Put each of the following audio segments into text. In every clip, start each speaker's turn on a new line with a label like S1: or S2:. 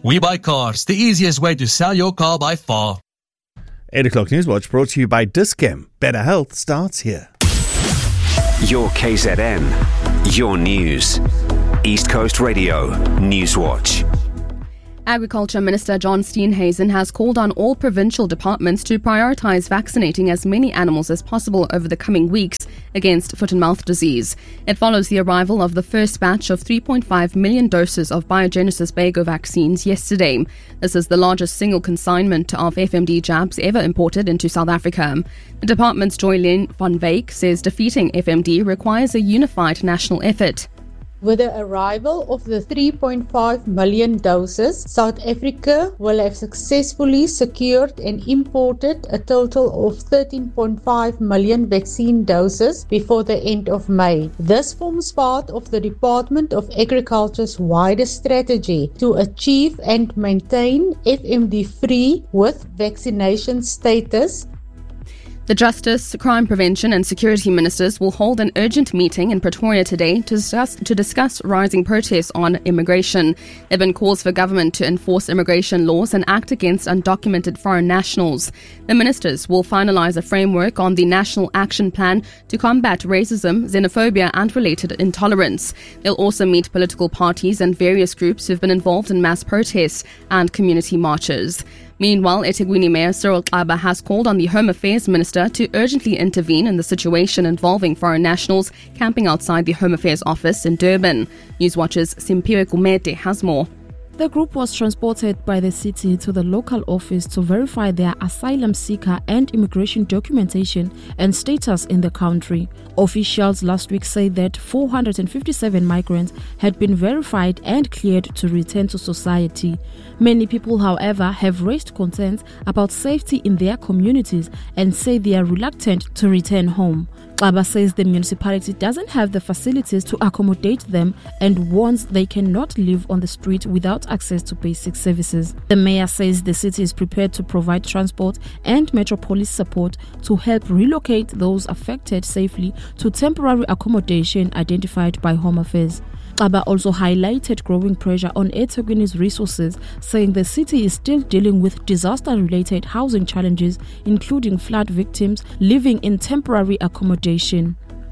S1: We Buy Cars, the easiest way to sell your car by far.
S2: 8 o'clock Newswatch brought to you by Dis-Chem. Better health starts here.
S3: Your KZN, your news. East Coast Radio, Newswatch.
S4: Agriculture Minister John Steenhuisen has called on all provincial departments to prioritise vaccinating as many animals as possible over the coming weeks against foot and mouth disease. It follows the arrival of the first batch of 3.5 million doses of Biogenesis Bago vaccines yesterday. This is the largest single consignment of FMD jabs ever imported into South Africa. The department's Joylene van Wyk says defeating FMD requires a unified national effort.
S5: With the arrival of the 3.5 million doses, South Africa will have successfully secured and imported a total of 13.5 million vaccine doses before the end of May. This forms part of the Department of Agriculture's wider strategy to achieve and maintain FMD-free with vaccination status.
S4: The Justice, Crime Prevention and Security Ministers will hold an urgent meeting in Pretoria today to discuss rising protests on immigration. There have been calls for government to enforce immigration laws and act against undocumented foreign nationals. The ministers will finalise a framework on the National Action Plan to combat racism, xenophobia and related intolerance. They'll also meet political parties and various groups who've been involved in mass protests and community marches. Meanwhile, eThekwini Mayor Cyril Xaba has called on the Home Affairs Minister to urgently intervene in the situation involving foreign nationals camping outside the Home Affairs office in Durban. Newswatch's Simpiwe Kumete has more.
S6: The group was transported by the city to the local office to verify their asylum seeker and immigration documentation and status in the country. Officials last week said that 457 migrants had been verified and cleared to return to society. Many people, however, have raised concerns about safety in their communities and say they are reluctant to return home. Xaba says the municipality doesn't have the facilities to accommodate them and warns they cannot live on the street without access to basic services. The mayor says the city is prepared to provide transport and metropolis support to help relocate those affected safely to temporary accommodation identified by Home Affairs. Xaba also highlighted growing pressure on eThekwini's resources, saying the city is still dealing with disaster-related housing challenges, including flood victims living in temporary accommodation.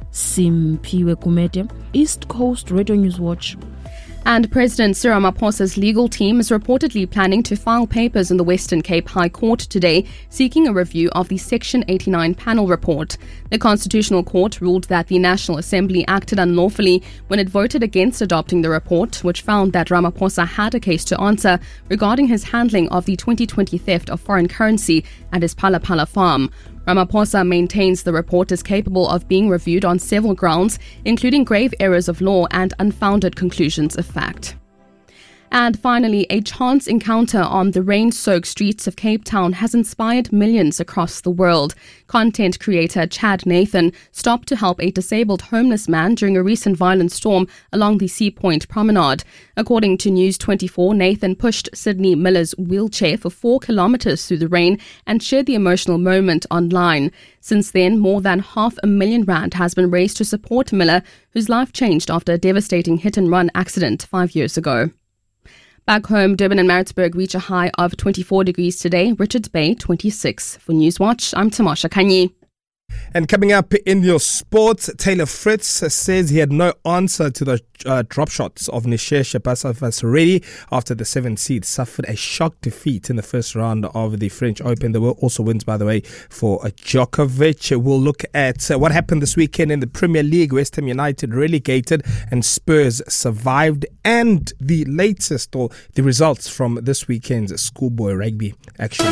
S6: Simpiwe Kumete, East Coast Radio Newswatch.
S4: And President Cyril Ramaphosa's legal team is reportedly planning to file papers in the Western Cape High Court today, seeking a review of the Section 89 panel report. The Constitutional Court ruled that the National Assembly acted unlawfully when it voted against adopting the report, which found that Ramaphosa had a case to answer regarding his handling of the 2020 theft of foreign currency at his Phala farm. Ramaphosa maintains the report is capable of being reviewed on several grounds, including grave errors of law and unfounded conclusions of fact. And finally, a chance encounter on the rain-soaked streets of Cape Town has inspired millions across the world. Content creator Chad Nathan stopped to help a disabled homeless man during a recent violent storm along the Sea Point Promenade. According to News 24, Nathan pushed Sydney Miller's wheelchair for 4 kilometres through the rain and shared the emotional moment online. Since then, more than R500,000 has been raised to support Miller, whose life changed after a devastating hit-and-run accident 5 years ago. Back home, Durban and Maritzburg reach a high of 24 degrees today, Richards Bay 26. For Newswatch, I'm Tamasha Kanyi.
S7: And coming up in your sports, Taylor Fritz says he had no answer to the drop shots of Nishesh Basavasaredi after the 7th seed suffered a shock defeat in the first round of the French Open. There were also wins, by the way, for Djokovic. We'll look at what happened this weekend in the Premier League. West Ham United relegated and Spurs survived, and the latest or the results from this weekend's schoolboy rugby action.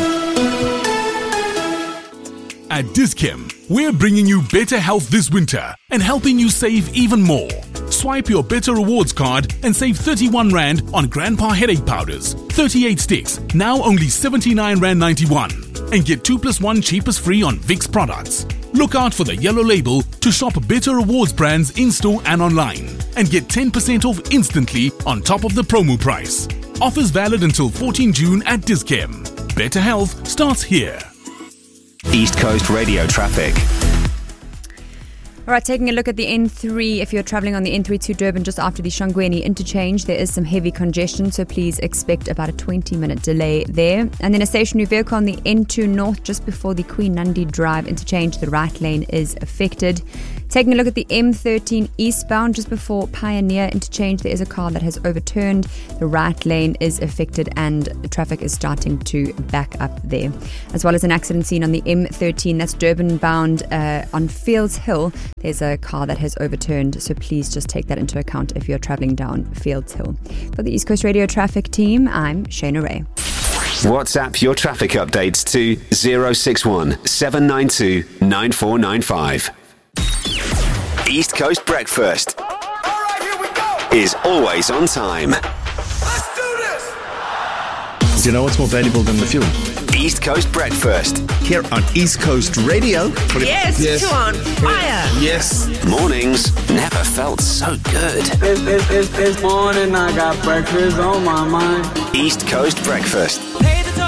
S8: At Dis-Chem, we're bringing you better health this winter and helping you save even more. Swipe your Better Rewards card and save 31 Rand on Grandpa Headache Powders, 38 sticks, now only 79 Rand 91. And get 2+1 cheapest free on Vicks products. Look out for the yellow label to shop Better Rewards brands in-store and online. And get 10% off instantly on top of the promo price. Offers valid until 14 June at Dis-Chem. Better health starts here.
S3: East Coast Radio traffic.
S9: All right, taking a look at the N3. If you're travelling on the N3 to Durban just after the Shangweni interchange, there is some heavy congestion, so please expect about a 20-minute delay there. And then a stationary vehicle on the N2 North just before the Queen Nandi Drive interchange. The right lane is affected. Taking a look at the M13 eastbound just before Pioneer interchange, there is a car that has overturned. The right lane is affected and traffic is starting to back up there. As well as an accident scene on the M13, that's Durban bound on Fields Hill. There's a car that has overturned, so please just take that into account if you're travelling down Fields Hill. For the East Coast Radio traffic team, I'm Shana Ray.
S3: WhatsApp your traffic updates to 061 792 9495. East Coast Breakfast is always on time.
S10: Let's do this!
S2: Do you know what's more valuable than the fuel?
S3: East Coast Breakfast.
S2: Here on East Coast Radio.
S10: Yes, come on, fire!
S7: Yes.
S3: Mornings never felt so good.
S11: It's morning, I got breakfast on my mind.
S3: East Coast Breakfast.
S10: Pay